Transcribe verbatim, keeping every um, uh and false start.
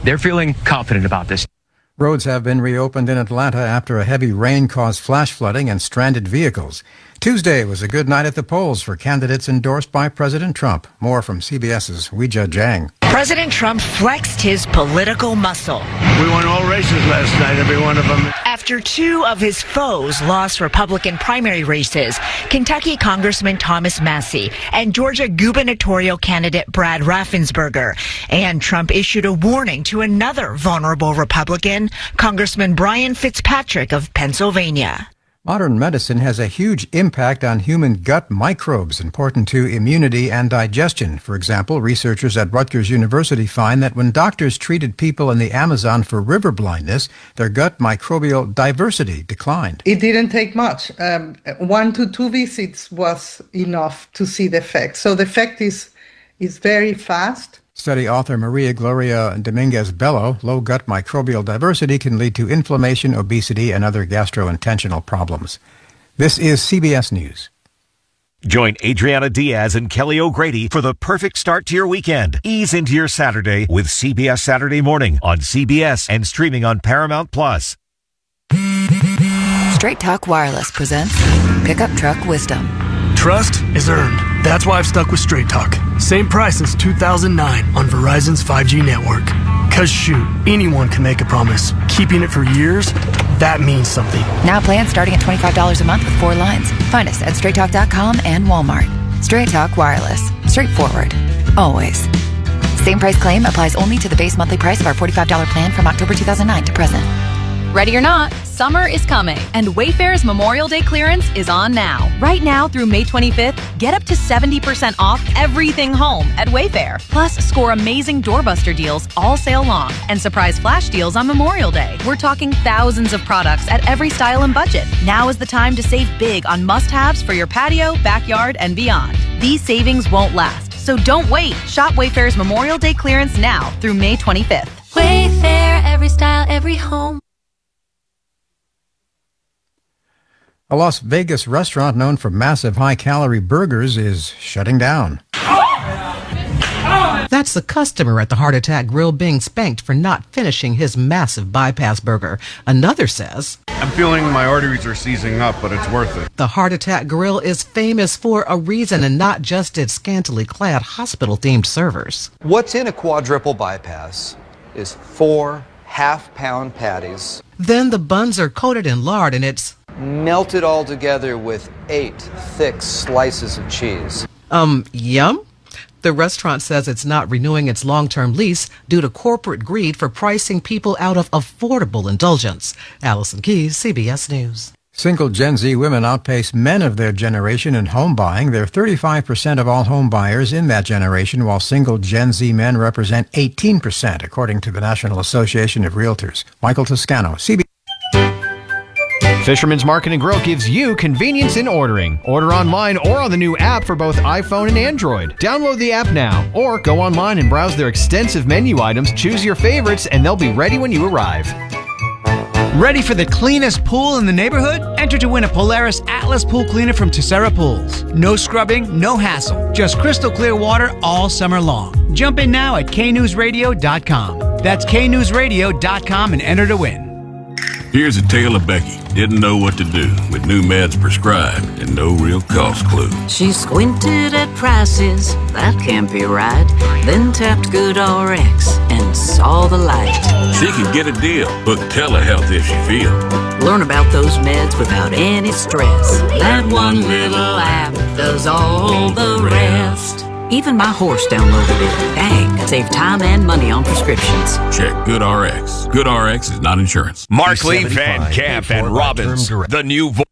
they're feeling confident about this. Roads have been reopened in Atlanta after a heavy rain caused flash flooding and stranded vehicles. Tuesday was a good night at the polls for candidates endorsed by President Trump. More from CBS's Weijia Jiang. President Trump flexed his political muscle. We won all races last night, every one of them. After two of his foes lost Republican primary races, Kentucky Congressman Thomas Massie and Georgia gubernatorial candidate Brad Raffensperger. And Trump issued a warning to another vulnerable Republican, Congressman Brian Fitzpatrick of Pennsylvania. Modern medicine has a huge impact on human gut microbes important to immunity and digestion. For example, researchers at Rutgers University find that when doctors treated people in the Amazon for river blindness, their gut microbial diversity declined. It didn't take much. Um, one to two visits was enough to see the effect. So the effect is, is very fast. Study author Maria Gloria Dominguez-Bello, low gut microbial diversity can lead to inflammation, obesity, and other gastrointestinal problems. This is C B S News. Join Adriana Diaz and Kelly O'Grady for the perfect start to your weekend. Ease into your Saturday with C B S Saturday Morning on C B S and streaming on Paramount Plus. Straight Talk Wireless presents Pickup Truck Wisdom. Trust is earned. That's why I've stuck with Straight Talk. Same price since two thousand nine on Verizon's five G network. Cause shoot, anyone can make a promise. Keeping it for years, that means something. Now plans starting at twenty-five dollars a month with four lines. Find us at straight talk dot com and Walmart. Straight Talk Wireless. Straightforward. Always. Same price claim applies only to the base monthly price of our forty-five dollars plan from October two thousand nine to present. Ready or not, summer is coming, and Wayfair's Memorial Day clearance is on now. Right now through May twenty-fifth, get up to seventy percent off everything home at Wayfair. Plus, score amazing doorbuster deals all sale long and surprise flash deals on Memorial Day. We're talking thousands of products at every style and budget. Now is the time to save big on must-haves for your patio, backyard, and beyond. These savings won't last, so don't wait. Shop Wayfair's Memorial Day clearance now through May twenty-fifth. Wayfair, every style, every home. A Las Vegas restaurant known for massive high-calorie burgers is shutting down. That's the customer at the Heart Attack Grill being spanked for not finishing his massive bypass burger. Another says, I'm feeling my arteries are seizing up, but it's worth it. The Heart Attack Grill is famous for a reason and not just its scantily clad hospital-themed servers. What's in a quadruple bypass is four half-pound patties. Then the buns are coated in lard and it's melted all together with eight thick slices of cheese. Um, yum? The restaurant says it's not renewing its long-term lease due to corporate greed for pricing people out of affordable indulgence. Allison Keyes, C B S News. Single Gen Z women outpace men of their generation in home buying. They're thirty-five percent of all home buyers in that generation, while single Gen Z men represent eighteen percent, according to the National Association of Realtors. Michael Toscano, C B S. Fisherman's Market and Grill gives you convenience in ordering. Order online or on the new app for both iPhone and Android. Download the app now or go online and browse their extensive menu items, choose your favorites, and they'll be ready when you arrive. Ready for the cleanest pool in the neighborhood? Enter to win a Polaris Atlas Pool Cleaner from Tessera Pools. No scrubbing, no hassle. Just crystal clear water all summer long. Jump in now at K news radio dot com. That's K news radio dot com and enter to win. Here's a tale of Becky. Didn't know what to do with new meds prescribed and no real cost clue. She squinted at prices, that can't be right. Then tapped GoodRx and saw the light. She could get a deal, book telehealth if she feel. Learn about those meds without any stress. That one little app does all the rest. Even my horse downloaded it. Dang, save time and money on prescriptions. Check GoodRx. GoodRx is not insurance. Mark Lee, Van Camp, and Robbins, the new voice.